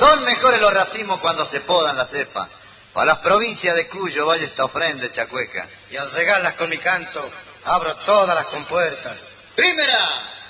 Son mejores los racimos cuando se podan la cepa. Para las provincias de Cuyo vaya esta ofrenda, Chacueca. Y al regarlas con mi canto, abro todas las compuertas. Primera.